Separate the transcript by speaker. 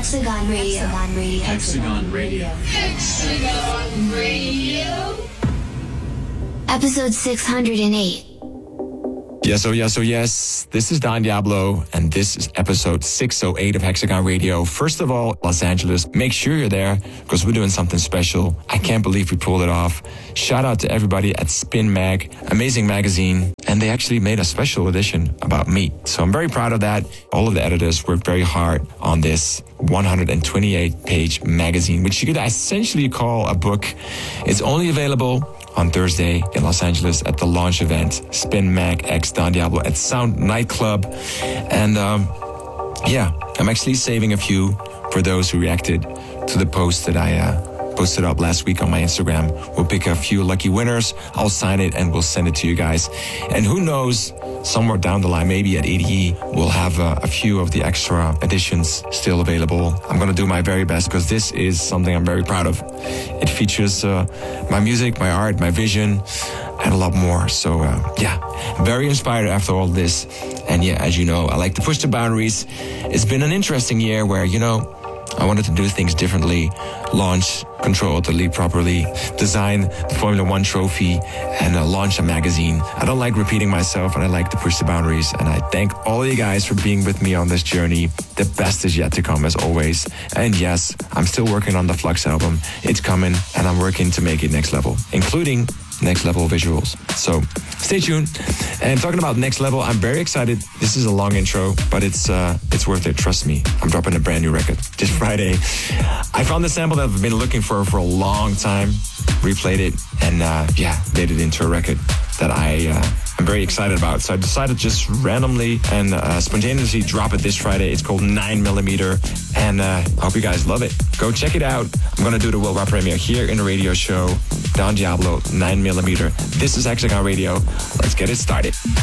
Speaker 1: Hexagon Radio. Hexagon Radio.
Speaker 2: Hexagon Radio.
Speaker 3: Hexagon Radio.
Speaker 1: Episode 608.
Speaker 4: Yes, oh yes, oh yes. This is Don Diablo, and this is episode 608 of Hexagon Radio. First of all, Los Angeles, make sure you're there because we're doing something special. I can't believe we pulled it off. Shout out to everybody at Spin Mag, amazing magazine, and they actually made a special edition about me. So I'm very proud of that. All of the editors worked very hard on this 128-page magazine, which you could essentially call a book. It's only available on Thursday in Los Angeles at the launch event, Spin Mag X Don Diablo at Sound Nightclub. And I'm actually saving a few for those who reacted to the post that I posted up last week on my Instagram. We'll pick a few lucky winners. I'll sign it and we'll send it to you guys. And who knows, somewhere down the line, maybe at ADE, we'll have a few of the extra editions still available. I'm going to do my very best because this is something I'm very proud of. It features my music, my art, my vision, and a lot more. So, very inspired after all this. And as you know, I like to push the boundaries. It's been an interesting year where, I wanted to do things differently, launch Control the Lead properly, design the Formula One trophy, and launch a magazine. I don't like repeating myself, and I like to push the boundaries. And I thank all of you guys for being with me on this journey. The best is yet to come, as always. And yes, I'm still working on the Flux album. It's coming, and I'm working to make it next level, including next level visuals. So stay tuned. And talking about next level, I'm very excited. This is a long intro, but it's worth it. Trust me. I'm dropping a brand new record this Friday. I found the sample that I've been looking for a long time, replayed it, and made it into a record that I'm very excited about. So I decided just randomly and spontaneously drop it this Friday. It's called 9mm, and I hope you guys love it. Go check it out. I'm going to do the worldwide premiere here in the radio show. Don Diablo, 9mm. This is Hexagon Radio. Let's get it started.